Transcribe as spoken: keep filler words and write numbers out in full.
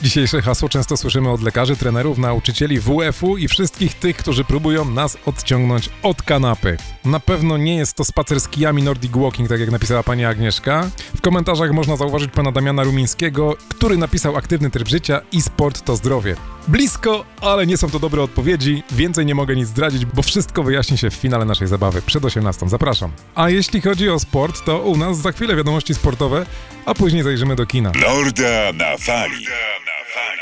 Dzisiejsze hasło często słyszymy od lekarzy, trenerów, nauczycieli W F-u i wszystkich tych, którzy próbują nas odciągnąć od kanapy. Na pewno nie jest to spacer z kijami Nordic Walking, tak jak napisała pani Agnieszka. W komentarzach można zauważyć pana Damiana Rumińskiego, który napisał aktywny tryb życia i sport to zdrowie. Blisko, ale nie są to dobre odpowiedzi. Więcej nie mogę nic zdradzić, bo wszystko wyjaśni się w finale naszej zabawy przed osiemnastą. Zapraszam. A jeśli chodzi o sport, to u nas za chwilę wiadomości sportowe, a później zajrzymy do kina. Norda na fali.